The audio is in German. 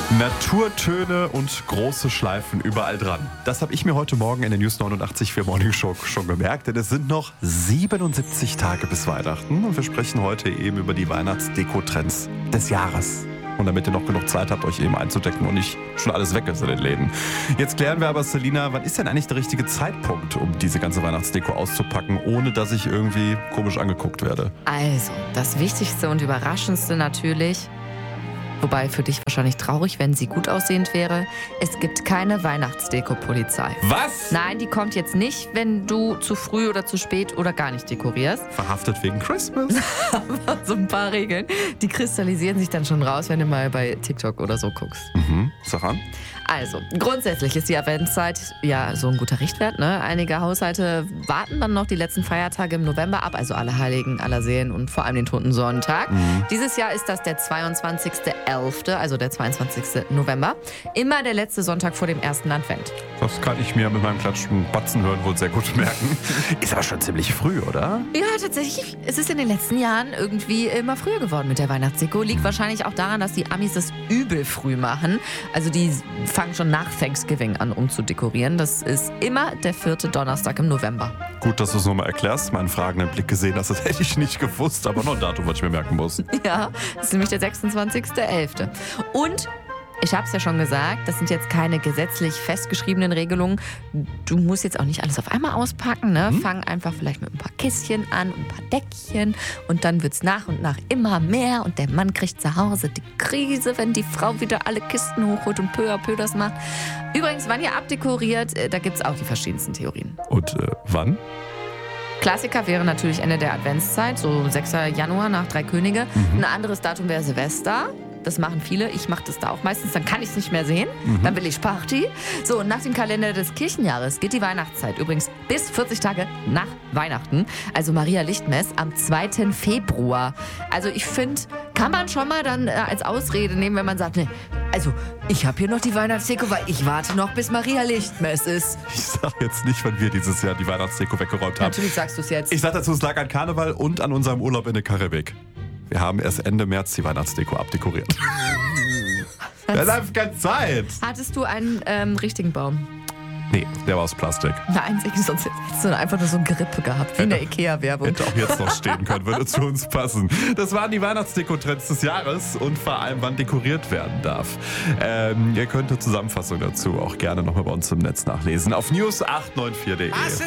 Naturtöne und große Schleifen überall dran. Das habe ich mir heute Morgen in der News 89 für Morning Show schon gemerkt, denn es sind noch 77 Tage bis Weihnachten und wir sprechen heute eben über die Weihnachtsdeko-Trends des Jahres. Und damit ihr noch genug Zeit habt, euch eben einzudecken und nicht schon alles weg ist in den Läden. Jetzt klären wir aber, Selina, wann ist denn eigentlich der richtige Zeitpunkt, um diese ganze Weihnachtsdeko auszupacken, ohne dass ich irgendwie komisch angeguckt werde? Also, das Wichtigste und Überraschendste natürlich, wobei für dich wahrscheinlich traurig, wenn sie gut aussehend wäre, es gibt keine Weihnachtsdeko-Polizei. Was? Nein, die kommt jetzt nicht, wenn du zu früh oder zu spät oder gar nicht dekorierst. Verhaftet wegen Christmas? Aber so ein paar Regeln, die kristallisieren sich dann schon raus, wenn du mal bei TikTok oder so guckst. Sag an. Also, grundsätzlich ist die Adventszeit ja so ein guter Richtwert, ne? Einige Haushalte warten dann noch die letzten Feiertage im November ab, also Allerheiligen, Allerseelen und vor allem den Totensonntag. Dieses Jahr ist das der 22.11., also der 22. November. Immer der letzte Sonntag vor dem ersten Advent. Das kann ich mir mit meinem Klatschen Batzen hören wohl sehr gut merken. Ist aber schon ziemlich früh, oder? Ja, tatsächlich. Es ist in den letzten Jahren irgendwie immer früher geworden mit der Weihnachtsdeko. Liegt wahrscheinlich auch daran, dass die Amis das übel früh machen. Also die fangen schon nach Thanksgiving an, um zu dekorieren. Das ist immer der 4. Donnerstag im November. Gut, dass du es nochmal erklärst. Meinen fragenden Blick gesehen hast, das hätte ich nicht gewusst. Aber noch ein Datum, was ich mir merken muss. Ja, das ist nämlich der 26.11. Und ich habe es ja schon gesagt, das sind jetzt keine gesetzlich festgeschriebenen Regelungen. Du musst jetzt auch nicht alles auf einmal auspacken, ne? Fang einfach vielleicht mit ein paar Kistchen an, ein paar Deckchen und dann wird's nach und nach immer mehr und der Mann kriegt zu Hause die Krise, wenn die Frau wieder alle Kisten hochholt und peu à peu das macht. Übrigens, wann ihr abdekoriert, da gibt's auch die verschiedensten Theorien. Und wann? Klassiker wäre natürlich Ende der Adventszeit, so 6. Januar nach Drei Könige. Ein anderes Datum wäre Silvester. Das machen viele. Ich mache das da auch meistens. Dann kann ich es nicht mehr sehen. Dann will ich Party. So, und nach dem Kalender des Kirchenjahres geht die Weihnachtszeit. Übrigens bis 40 Tage nach Weihnachten. Also Maria Lichtmess am 2. Februar. Also ich finde, kann man schon mal dann als Ausrede nehmen, wenn man sagt, nee, also ich habe hier noch die Weihnachtsdeko, weil ich warte noch, bis Maria Lichtmess ist. Ich sag jetzt nicht, wann wir dieses Jahr die Weihnachtsdeko weggeräumt haben. Natürlich sagst du es jetzt. Ich sag dazu, es lag an Karneval und an unserem Urlaub in der Karibik. Wir haben erst Ende März die Weihnachtsdeko abdekoriert. Das ist einfach keine Zeit. Hattest du einen richtigen Baum? Nee, der war aus Plastik. Nein, sonst hättest du einfach nur so eine Grippe gehabt, wie in der Ikea-Werbung. Hätte auch jetzt noch stehen können, würde zu uns passen. Das waren die Weihnachtsdeko-Trends des Jahres und vor allem, wann dekoriert werden darf. Ihr könnt die Zusammenfassung dazu auch gerne nochmal bei uns im Netz nachlesen auf news894.de.